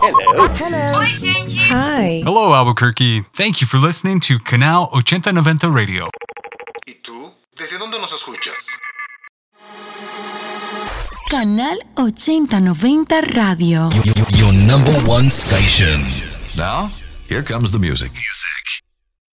Hello. Hello. Oi, gente. Hi. Hello, Albuquerque. Thank you for listening to Canal 8090 Radio. ¿Y tú? ¿Desde dónde nos escuchas? Canal 8090 Radio. Your number one station. Now, here comes the music.